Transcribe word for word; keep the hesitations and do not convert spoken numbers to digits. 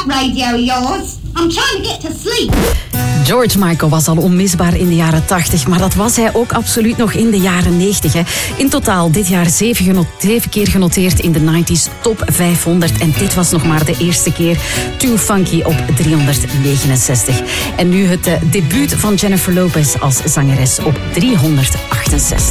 radio of yours. I'm trying to get to sleep. George Michael was al onmisbaar in de jaren tachtig, maar dat was hij ook absoluut nog in de jaren negentig. Hè. In totaal dit jaar zeven, genot- zeven keer genoteerd in de negentig Top vijfhonderd. En dit was nog maar de eerste keer. Too Funky op driehonderdnegenenzestig. En nu het uh, debuut van Jennifer Lopez als zangeres op driehonderdachtenzestig.